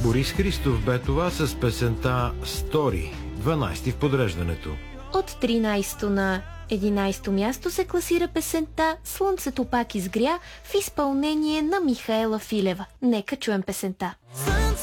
Борис Христов бе това с песента «Стори», 12-ти в подреждането. От 13-то на 11-то място се класира песента «Слънцето пак изгря» в изпълнение на Михаела Филева. Нека чуем песента.